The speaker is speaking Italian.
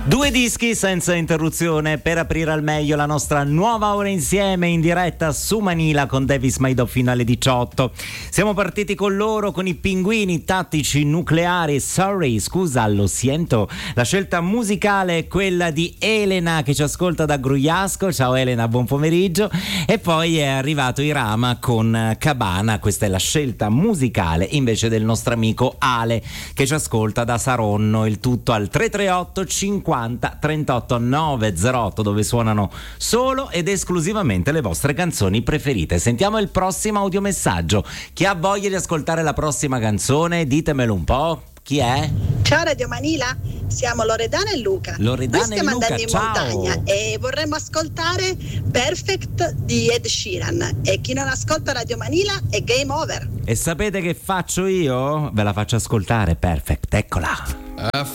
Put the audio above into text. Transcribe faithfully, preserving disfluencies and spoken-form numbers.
Due dischi senza interruzione per aprire al meglio la nostra nuova ora insieme in diretta su Manila con Davis Maido fino alle diciotto. Siamo partiti con loro, con i Pinguini Tattici Nucleari. Sorry, scusa, lo sento. La scelta musicale è quella di Elena che ci ascolta da Grugliasco. Ciao Elena, buon pomeriggio. E poi è arrivato Irama con Cabana. Questa è la scelta musicale invece del nostro amico Ale che ci ascolta da Saronno. Il tutto al tre tre otto cinquanta trentotto novecentotto dove suonano solo ed esclusivamente le vostre canzoni preferite. Sentiamo il prossimo audiomessaggio. Chi ha voglia di ascoltare la prossima canzone? Ditemelo un po'. Chi è? Ciao Radio Manila, siamo Loredana e Luca. Loredana Noi stiamo e Luca, andando in ciao. montagna e vorremmo ascoltare Perfect di Ed Sheeran. E chi non ascolta Radio Manila è game over. E sapete che faccio io? Ve la faccio ascoltare, Perfect, eccola. I